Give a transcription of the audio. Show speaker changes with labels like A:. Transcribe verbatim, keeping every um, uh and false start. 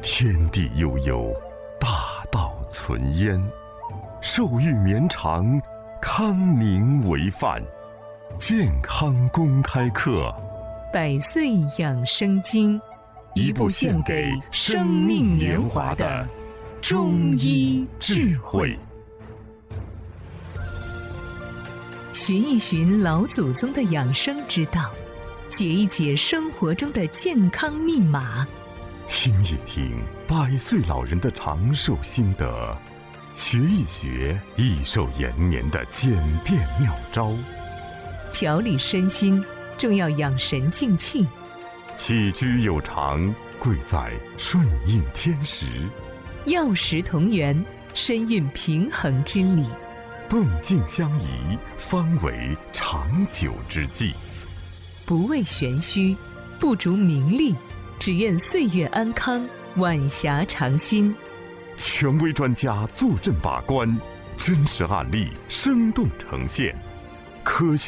A: 天地悠悠，大道存焉。寿欲绵长，康宁为范。健康公开课，
B: 百岁养生经，一部献给生命年华的中医智慧。寻一寻老祖宗的养生之道，解一解生活中的健康密码，
A: 听一听百岁老人的长寿心得，学一学益寿延年的简便妙招。
B: 调理身心，重要养神静气。
A: 起居有常，贵在顺应天时。
B: 药食同源，身运平衡之理。
A: 动静相宜，方为长久之计。
B: 不为玄虚，不逐名利，只愿岁月安康，晚霞长新。
A: 权威专家坐镇把关，真实案例生动呈现，科学